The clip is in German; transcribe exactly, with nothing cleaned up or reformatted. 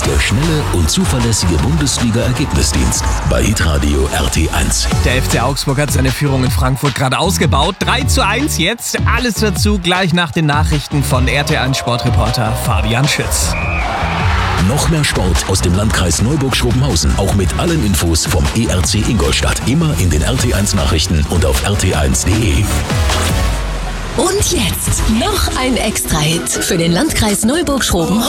der schnelle und zuverlässige Bundesliga-Ergebnisdienst bei hitradio R T eins. Der F C Augsburg hat seine Führung in Frankfurt gerade ausgebaut. drei zu eins jetzt. Alles dazu gleich nach den Nachrichten von R T eins Sportreporter Fabian Schütz. Noch mehr Sport aus dem Landkreis Neuburg-Schrobenhausen. Auch mit allen Infos vom E R C Ingolstadt. Immer in den R T eins Nachrichten und auf r t eins punkt d e. Und jetzt noch ein Extra-Hit für den Landkreis Neuburg-Schrobenhausen.